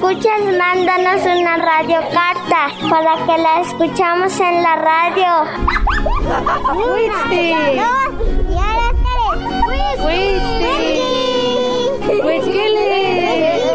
escuchas, mándanos una radiocarta para que la escuchamos en la radio. ¡Fuiste! Ya